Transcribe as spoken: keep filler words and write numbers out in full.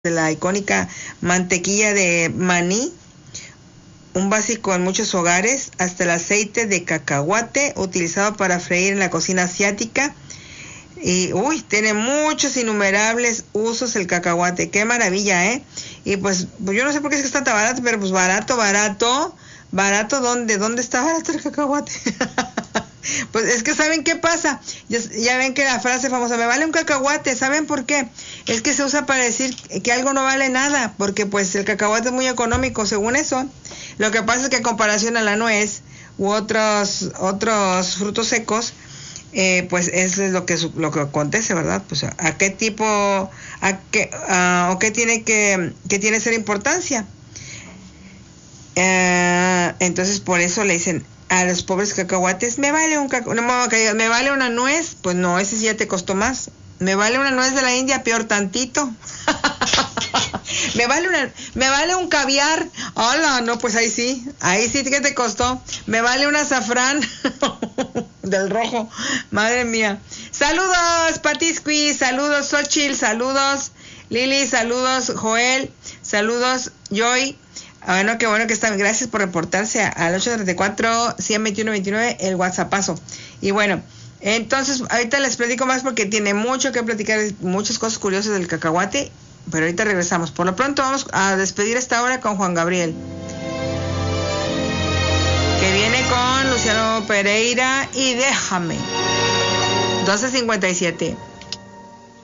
de la icónica mantequilla de maní, un básico en muchos hogares, hasta el aceite de cacahuate utilizado para freír en la cocina asiática. Y uy, tiene muchos innumerables usos el cacahuate. Qué maravilla, ¿eh? Y pues, pues yo no sé por qué es que está tan barato, pero pues barato, barato, barato, ¿dónde? ¿Dónde está barato el cacahuate? Pues es que ¿saben qué pasa? Ya, ya ven que la frase famosa, me vale un cacahuate, ¿saben por qué? Es que se usa para decir que algo no vale nada, porque pues el cacahuate es muy económico, según eso. Lo que pasa es que en comparación a la nuez u otros otros frutos secos, eh, pues eso es lo que lo que acontece, ¿verdad? Pues a, a qué tipo, a qué, a, o qué tiene que, que tiene ser importancia. Eh, entonces por eso le dicen a los pobres cacahuates, me vale un caca- no, me vale una nuez, pues no, ese sí ya te costó más. Me vale una nuez de la India, peor tantito. me vale una, me vale un caviar, hola, no, pues ahí sí, ahí sí que te costó. Me vale un azafrán del rojo, madre mía. Saludos, Patisqui, saludos, Xochitl, saludos, Lili, saludos, Joel, saludos, Joy. Bueno, qué bueno que están. Gracias por reportarse al ocho treinta y cuatro, ciento veintiuno veintinueve, el WhatsAppazo. Y bueno, entonces ahorita les platico más porque tiene mucho que platicar, muchas cosas curiosas del cacahuate, pero ahorita regresamos. Por lo pronto vamos a despedir esta hora con Juan Gabriel, que viene con Luciano Pereira y Déjame. doce cincuenta y siete.